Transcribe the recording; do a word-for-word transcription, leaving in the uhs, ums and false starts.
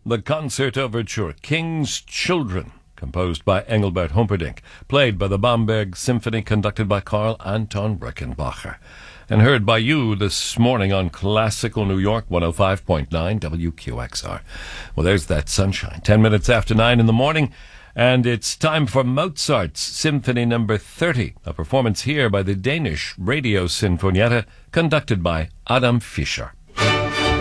the concert overture, King's Children, composed by Engelbert Humperdinck, played by the Bamberg Symphony, conducted by Karl Anton Rickenbacher, and heard by you this morning on Classical New York one oh five point nine W Q X R. Well, there's that sunshine. Ten minutes after nine in the morning, and it's time for Mozart's Symphony Number thirty, a performance here by the Danish Radio Sinfonietta, conducted by Adam Fischer.